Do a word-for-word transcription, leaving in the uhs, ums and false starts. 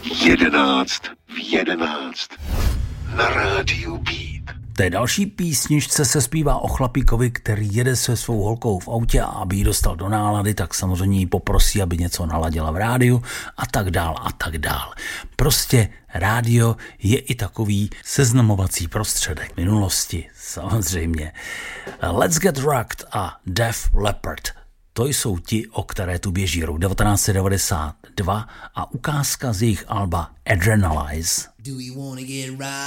Jedenáct v jedenáct na rádiu Beat. Té další písničce se zpívá o chlapíkovi, který jede se svou holkou v autě a aby ji dostal do nálady, tak samozřejmě ji poprosí, aby něco naladila v rádiu a tak dál a tak dál. Prostě rádio je i takový seznamovací prostředek minulosti, samozřejmě. Let's Get Rocked a Def Leppard. To jsou ti, o které tu běží rok devatenáct set devadesát dva a ukázka z jejich alba Adrenalize. Do we wanna get right?